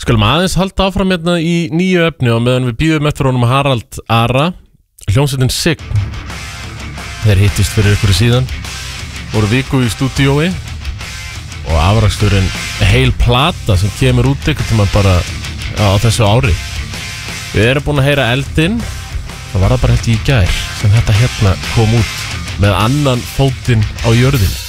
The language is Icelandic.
Skulum aðeins halda áfram hérna í nýju efni og meðan við býðum eftir honum Harald Ara, hljómsveitin Sign. Þeir hittist fyrir ykkur síðan, voru viku í stúdíói og afraksturinn heil plata sem kemur út ykkur til maður bara á þessu ári. Við erum búin að heyra Eldinn, það var það bara held í gær sem þetta hérna kom út með annan fótinn á jörðinni.